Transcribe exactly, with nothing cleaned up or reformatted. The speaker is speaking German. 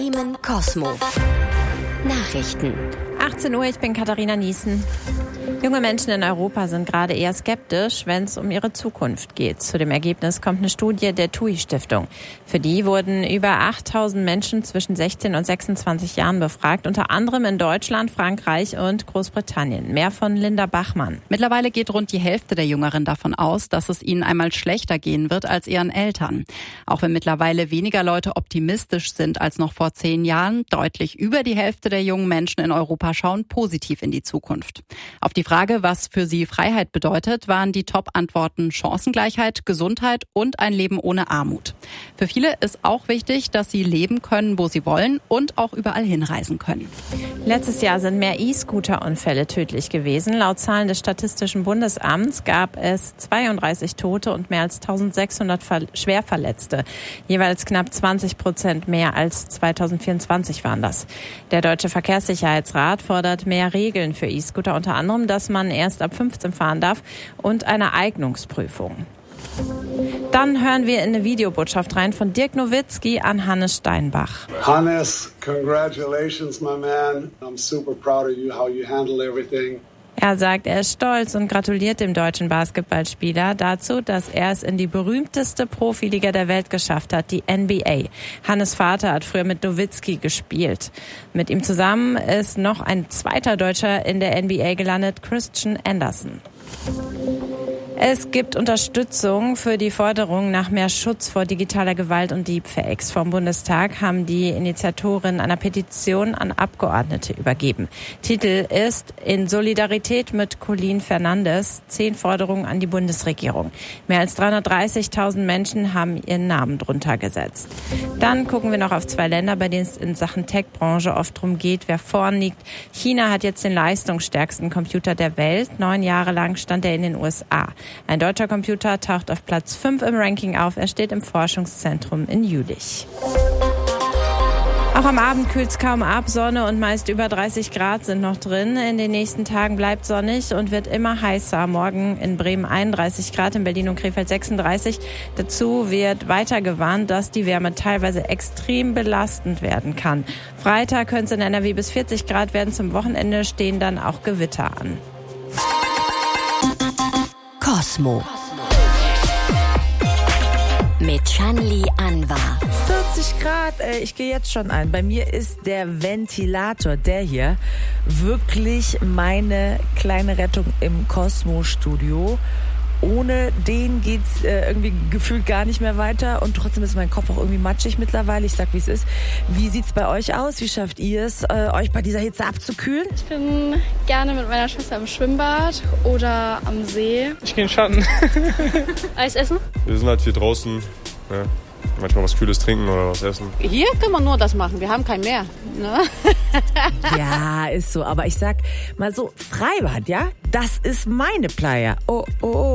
Cosmo. Nachrichten. achtzehn Uhr, ich bin Katharina Niesen. Junge Menschen in Europa sind gerade eher skeptisch, wenn es um ihre Zukunft geht. Zu dem Ergebnis kommt eine Studie der T U I-Stiftung. Für die wurden über achttausend Menschen zwischen sechzehn und sechsundzwanzig Jahren befragt, unter anderem in Deutschland, Frankreich und Großbritannien. Mehr von Linda Bachmann. Mittlerweile geht rund die Hälfte der Jüngeren davon aus, dass es ihnen einmal schlechter gehen wird als ihren Eltern. Auch wenn mittlerweile weniger Leute optimistisch sind als noch vor zehn Jahren, deutlich über die Hälfte der jungen Menschen in Europa schauen positiv in die Zukunft. Auf die Frage, was für sie Freiheit bedeutet, waren die Top-Antworten Chancengleichheit, Gesundheit und ein Leben ohne Armut. Für viele ist auch wichtig, dass sie leben können, wo sie wollen und auch überall hinreisen können. Letztes Jahr sind mehr E-Scooter-Unfälle tödlich gewesen. Laut Zahlen des Statistischen Bundesamts gab es zweiunddreißig Tote und mehr als eintausendsechshundert Schwerverletzte. Jeweils knapp zwanzig Prozent mehr als zweitausendvierundzwanzig waren das. Der Deutsche Verkehrssicherheitsrat fordert mehr Regeln für E-Scooter, unter anderem, dass man erst ab fünfzehn fahren darf und eine Eignungsprüfung. Dann hören wir in eine Videobotschaft rein von Dirk Nowitzki an Hannes Steinbach. Hannes, congratulations, my man. I'm super proud of you, how you handle everything. Er sagt, er ist stolz und gratuliert dem deutschen Basketballspieler dazu, dass er es in die berühmteste Profiliga der Welt geschafft hat, die N B A. Hannes' Vater hat früher mit Nowitzki gespielt. Mit ihm zusammen ist noch ein zweiter Deutscher in der N B A gelandet, Christian Anderson. Es gibt Unterstützung für die Forderung nach mehr Schutz vor digitaler Gewalt und Deepfakes. Vom Bundestag haben die Initiatoren einer Petition an Abgeordnete übergeben. Titel ist In Solidarität mit Colin Fernandes, zehn Forderungen an die Bundesregierung. Mehr als dreihundertdreißigtausend Menschen haben ihren Namen drunter gesetzt. Dann gucken wir noch auf zwei Länder, bei denen es in Sachen Tech-Branche oft darum geht, wer vorn liegt. China hat jetzt den leistungsstärksten Computer der Welt. Neun Jahre lang stand er in den U S A. Ein deutscher Computer taucht auf Platz fünf im Ranking auf. Er steht im Forschungszentrum in Jülich. Auch am Abend kühlt es kaum ab. Sonne und meist über dreißig Grad sind noch drin. In den nächsten Tagen bleibt sonnig und wird immer heißer. Morgen in Bremen einunddreißig Grad, in Berlin und Krefeld sechsunddreißig. Dazu wird weiter gewarnt, dass die Wärme teilweise extrem belastend werden kann. Freitag könnte es in N R W bis vierzig Grad werden. Zum Wochenende stehen dann auch Gewitter an. Cosmo. Mit Shanli Anwar. vierzig Grad, ey, ich gehe jetzt schon ein. Bei mir ist der Ventilator, der hier, wirklich meine kleine Rettung im Cosmo-Studio. Ohne den geht's äh, irgendwie gefühlt gar nicht mehr weiter und trotzdem ist mein Kopf auch irgendwie matschig mittlerweile. Ich sag, wie es ist. Wie sieht's bei euch aus? Wie schafft ihr es, äh, euch bei dieser Hitze abzukühlen? Ich bin gerne mit meiner Schwester im Schwimmbad oder am See. Ich gehe in den Schatten. Eis essen? Wir sind halt hier draußen. Ja. Manchmal was Kühles trinken oder was essen. Hier können wir nur das machen. Wir haben kein Meer. Ne? Ja, ist so. Aber ich sag mal so, Freibad, ja? Das ist meine Playa. Oh, oh, oh.